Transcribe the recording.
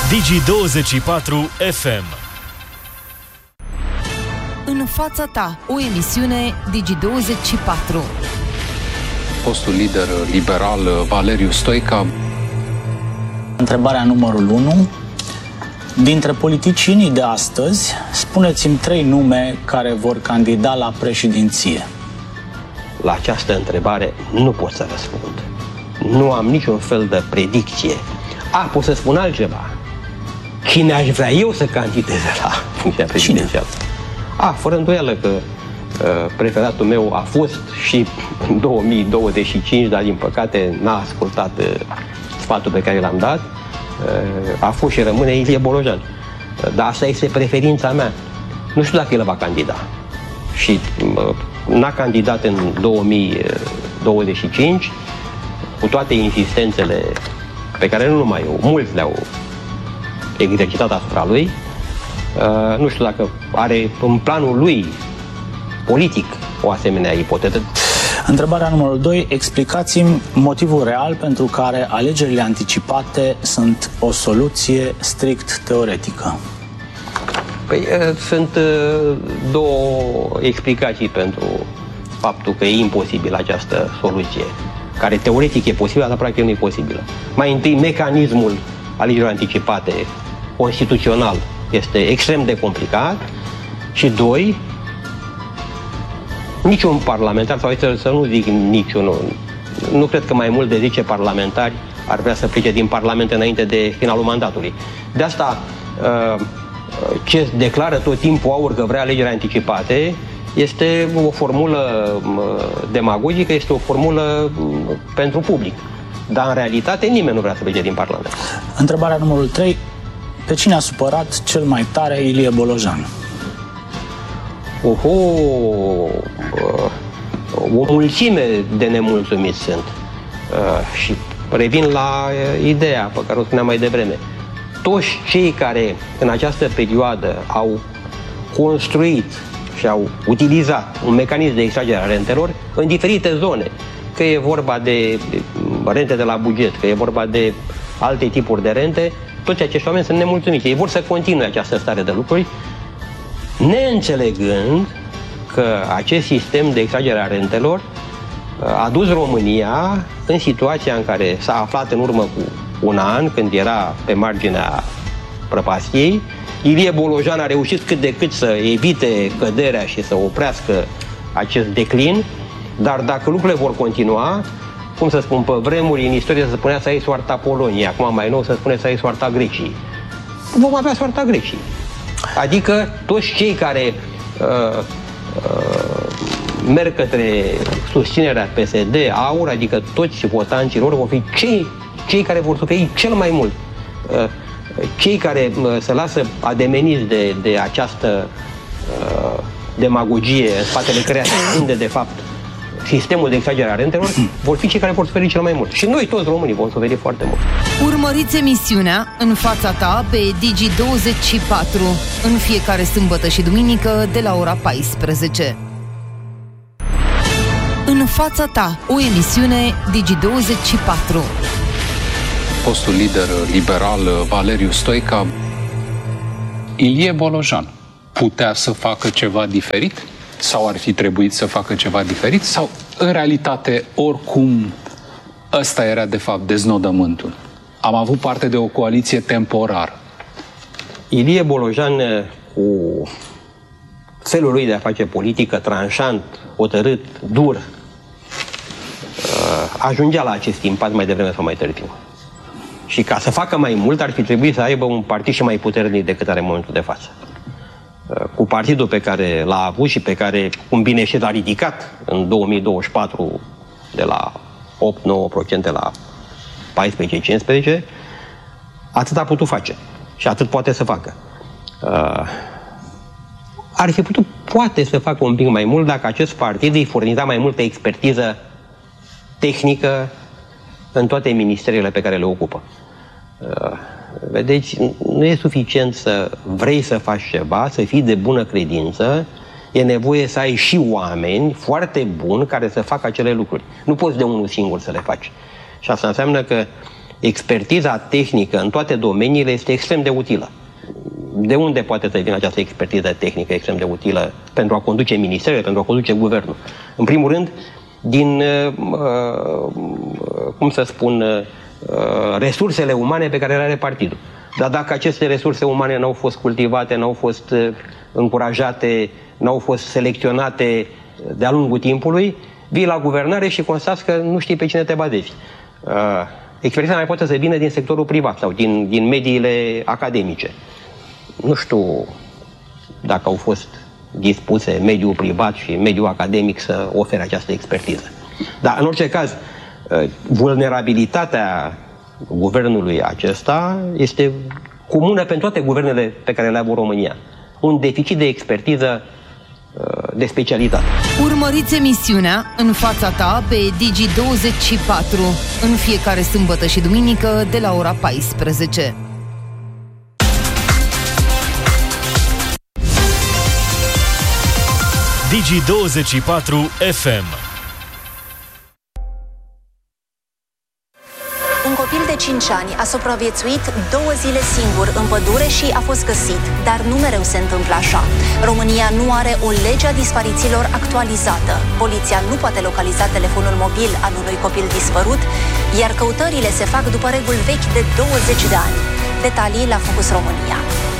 Digi24 FM. În fața ta, o emisiune Digi24. Fostul lider liberal Valeriu Stoica. Întrebarea numărul 1. Dintre politicienii de astăzi, spuneți-mi 3 nume care vor candida la președinție. La această întrebare nu pot să răspund. Nu am niciun fel de predicție. Pot să spun altceva. Cine aș vrea eu să candideze la funcția prezidențială? Fără îndoială că preferatul meu a fost și în 2025, dar din păcate n-a ascultat sfatul pe care l-am dat. A fost și rămâne Ilie Bolojan. Dar asta este preferința mea. Nu știu dacă el va candida. Și n-a candidat în 2025, cu toate insistențele pe care nu numai eu, mulți le-au exercitat asupra lui. Nu știu dacă are în planul lui politic o asemenea ipoteză. Întrebarea numărul 2. Explicați-mi motivul real pentru care alegerile anticipate sunt o soluție strict teoretică. Păi, sunt două explicații pentru faptul că e imposibil această soluție, care teoretic e posibilă, dar practic nu e posibilă. Mai întâi, mecanismul alegerilor anticipate constituțional este extrem de complicat și 2, niciun parlamentar, sau să nu zic niciunul, nu cred că mai mult de 10 parlamentari ar vrea să plece din Parlament înainte de finalul mandatului. De asta, ce declară tot timpul AUR că vrea alegeri anticipate este o formulă demagogică, este o formulă pentru public. Dar în realitate nimeni nu vrea să plece din Parlament. Întrebarea numărul 3. Pe cine a supărat cel mai tare Ilie Bolojan? O mulțime de nemulțumiți sunt. Și revin la ideea pe care o spuneam mai devreme. Toți cei care în această perioadă au construit și au utilizat un mecanism de extragere a rentelor în diferite zone, că e vorba de rente de la buget, că e vorba de alte tipuri de rente, toți acești oameni sunt nemulțumiți. Ei vor să continue această stare de lucruri, neînțelegând că acest sistem de extragere a rentelor a dus România în situația în care s-a aflat în urmă cu un an, când era pe marginea prăpastiei. Ilie Bolojan a reușit cât de cât să evite căderea și să oprească acest declin, dar dacă lucrurile vor continua, cum să spun, pe vremuri în istorie se spunea să ai soarta Poloniei, acum mai nou se spune să ai soarta Greciei. Vom avea soarta Greciei. Adică toți cei care merg către susținerea PSD, AUR, adică toți votanții lor vor fi cei care vor suferi cel mai mult. Cei care se lasă ademeniți de această demagogie în spatele căreia se ascunde de fapt sistemul de exagerare a rentelor, vor fi cei care vor suferi cel mai mult. Și noi toți românii vom suferi foarte mult. Urmăriți emisiunea În fața ta pe Digi24 în fiecare sâmbătă și duminică de la ora 14. În fața ta, o emisiune Digi24. Fostul lider liberal Valeriu Stoica. Ilie Bolojan putea să facă ceva diferit? Sau ar fi trebuit să facă ceva diferit? Sau, în realitate, oricum, ăsta era, de fapt, deznodământul? Am avut parte de o coaliție temporară. Ilie Bolojan, cu felul lui de a face politică, tranșant, hotărât, dur, ajungea la acest impas mai devreme sau mai târziu. Și ca să facă mai mult, ar fi trebuit să aibă un partid și mai puternic decât are în momentul de față. Cu partidul pe care l-a avut și pe care, cum bine știți, l-a ridicat în 2024 de la 8-9% la 14-15%, atât a putut face și atât poate să facă. Ar fi putut, poate, să facă un pic mai mult dacă acest partid îi furniza mai multă expertiză tehnică în toate ministeriile pe care le ocupă. Vedeți, nu e suficient să vrei să faci ceva, să fii de bună credință, e nevoie să ai și oameni foarte buni care să facă acele lucruri. Nu poți de unul singur să le faci. Și asta înseamnă că expertiza tehnică în toate domeniile este extrem de utilă. De unde poate să vină această expertiză tehnică extrem de utilă pentru a conduce ministerele, pentru a conduce guvernul? În primul rând, din, resursele umane pe care le are partidul. Dar dacă aceste resurse umane n-au fost cultivate, n-au fost încurajate, n-au fost selecționate de-a lungul timpului, vii la guvernare și constați că nu știi pe cine te bazezi. Expertiza mai poate să vină din sectorul privat sau din mediile academice. Nu știu dacă au fost dispuse mediul privat și mediul academic să ofere această expertiză. Dar, în orice caz, vulnerabilitatea guvernului acesta este comună pentru toate guvernele pe care le-a avut România. Un deficit de expertiză de specialitate. Urmăriți emisiunea În fața ta pe Digi24 în fiecare sâmbătă și duminică de la ora 14. Digi24 FM. Un copil de 5 ani a supraviețuit 2 zile singur în pădure și a fost găsit, dar nu mereu se întâmplă așa. România nu are o lege a disparițiilor actualizată. Poliția nu poate localiza telefonul mobil al unui copil dispărut, iar căutările se fac după reguli vechi de 20 de ani. Detalii la Focus România.